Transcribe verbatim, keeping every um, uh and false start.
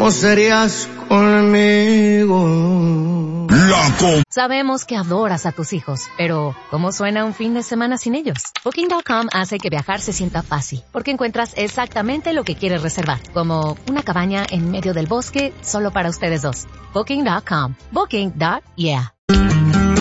¿cómo serías conmigo? Loco. Sabemos que adoras a tus hijos, pero ¿cómo suena un fin de semana sin ellos? Booking punto com hace que viajar se sienta fácil, porque encuentras exactamente lo que quieres reservar, como una cabaña en medio del bosque solo para ustedes dos. Booking punto com. Booking. Yeah.